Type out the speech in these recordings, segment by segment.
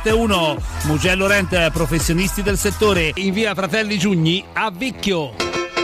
1 Mugello Rent, professionisti del settore, in via Fratelli Giugni a Vicchio.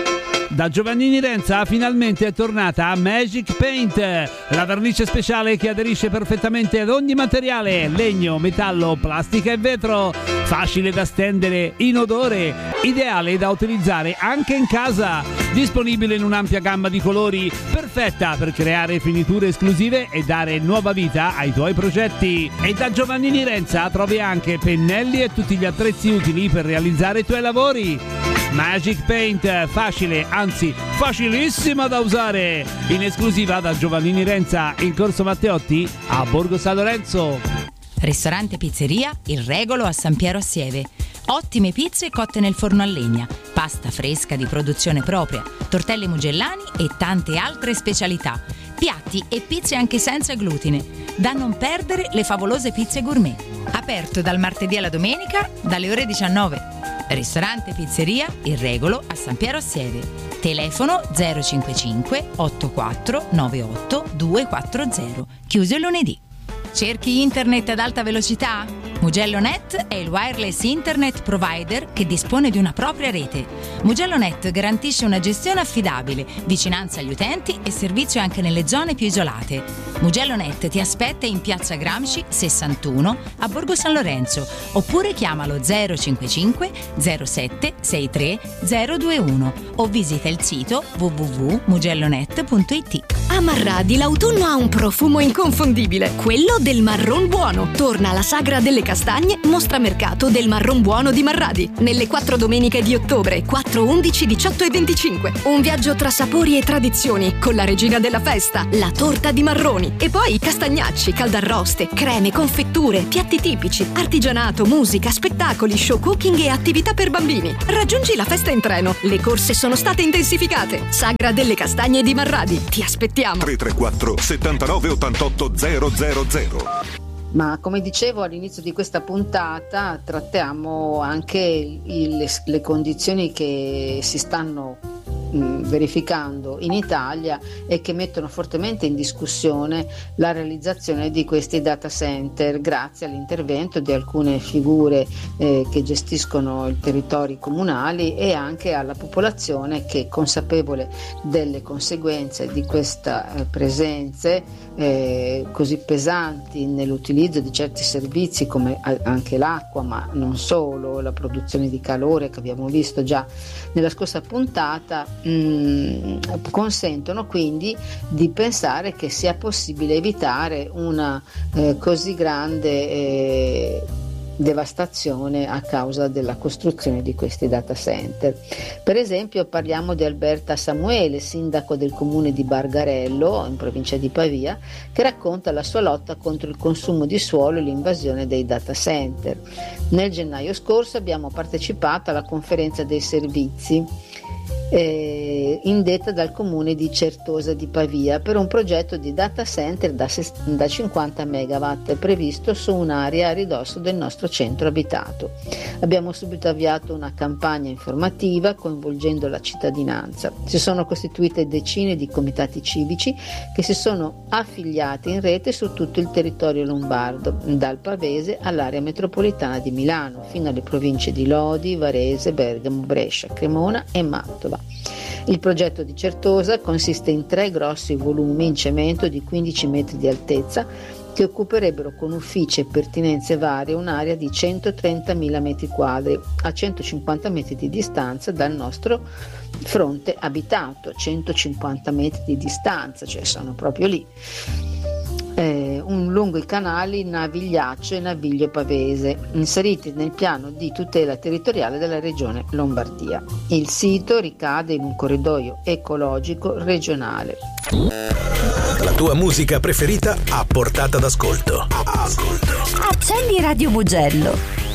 Da Giovannini Renza finalmente è tornata Magic Paint, la vernice speciale che aderisce perfettamente ad ogni materiale, legno, metallo, plastica e vetro, facile da stendere, inodore, ideale da utilizzare anche in casa, disponibile in un'ampia gamma di colori, perfetta per creare finiture esclusive e dare nuova vita ai tuoi progetti. E da Giovannini Renza trovi anche pennelli e tutti gli attrezzi utili per realizzare i tuoi lavori. Magic Paint, facile, anzi facilissima da usare, in esclusiva da Giovannini Renza in Corso Matteotti a Borgo San Lorenzo. Ristorante Pizzeria Il Regolo a San Piero a Sieve. Ottime pizze cotte nel forno a legna, pasta fresca di produzione propria, tortelli mugellani e tante altre specialità, piatti e pizze anche senza glutine. Da non perdere le favolose pizze gourmet. Aperto dal martedì alla domenica dalle ore 19. Ristorante Pizzeria Il Regolo a San Piero a Sieve. Telefono 055 84 98 240. Chiuso il lunedì. Cerchi internet ad alta velocità? Mugello.net è il wireless internet provider che dispone di una propria rete. Mugello.net garantisce una gestione affidabile, vicinanza agli utenti e servizio anche nelle zone più isolate. Mugello.net ti aspetta in Piazza Gramsci 61 a Borgo San Lorenzo oppure chiamalo 055 07 63 021 o visita il sito www.mugellonet.it. A Marradi l'autunno ha un profumo inconfondibile, quello del marron buono. Torna la sagra delle castagne, mostra mercato del marron buono di Marradi, nelle 4 domeniche di ottobre, 4, 11, 18 e 25. Un viaggio tra sapori e tradizioni, con la regina della festa, la torta di marroni, e poi castagnacci, caldarroste, creme, confetture, piatti tipici, artigianato, musica, spettacoli, show cooking e attività per bambini. Raggiungi la festa in treno, le corse sono state intensificate. Sagra delle castagne di Marradi, ti aspettiamo. 334 79 88 000. Ma come dicevo all'inizio di questa puntata, trattiamo anche le condizioni che si stanno verificando in Italia e che mettono fortemente in discussione la realizzazione di questi data center grazie all'intervento di alcune figure che gestiscono i territori comunali e anche alla popolazione che, consapevole delle conseguenze di queste presenze così pesanti nell'utilizzo di certi servizi come anche l'acqua, ma non solo, la produzione di calore che abbiamo visto già nella scorsa puntata, consentono quindi di pensare che sia possibile evitare una così grande devastazione a causa della costruzione di questi data center. Per esempio parliamo di Alberta Samuele, sindaco del comune di Bargarello in provincia di Pavia, che racconta la sua lotta contro il consumo di suolo e l'invasione dei data center. Nel gennaio scorso abbiamo partecipato alla conferenza dei servizi indetta dal comune di Certosa di Pavia per un progetto di data center da 50 megawatt previsto su un'area a ridosso del nostro centro abitato. Abbiamo subito avviato una campagna informativa coinvolgendo la cittadinanza. Si sono costituite decine di comitati civici che si sono affiliati in rete su tutto il territorio lombardo, dal Pavese all'area metropolitana di Milano fino alle province di Lodi, Varese, Bergamo, Brescia, Cremona e Mantova. Il progetto di Certosa consiste in 3 grossi volumi in cemento di 15 metri di altezza che occuperebbero con uffici e pertinenze varie un'area di 130.000 metri quadri a 150 metri di distanza dal nostro fronte abitato, 150 metri di distanza, cioè sono proprio lì. Lungo i canali Navigliaccio e Naviglio Pavese, inseriti nel piano di tutela territoriale della regione Lombardia. Il sito ricade in un corridoio ecologico regionale. La tua musica preferita a portata d'ascolto. Accendi Radio Mugello